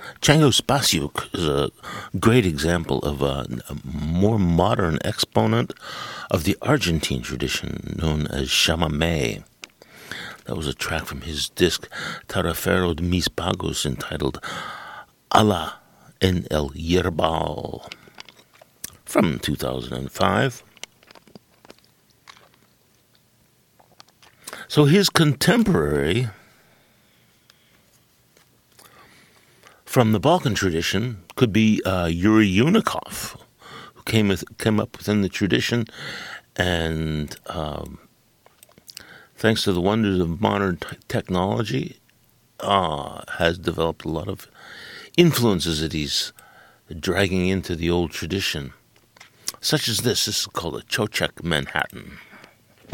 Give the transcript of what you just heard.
Django Spasiuk is a great example of a more modern exponent of the Argentine tradition known as chamamé. That was a track from his disc Tarafero de Mis Pagos entitled Ala en el Yerbal from 2005. So his contemporary from the Balkan tradition could be Yuri Unikov, who came up within the tradition, and thanks to the wonders of modern technology, has developed a lot of influences that he's dragging into the old tradition, such as this. This is called a Chochek Manhattan.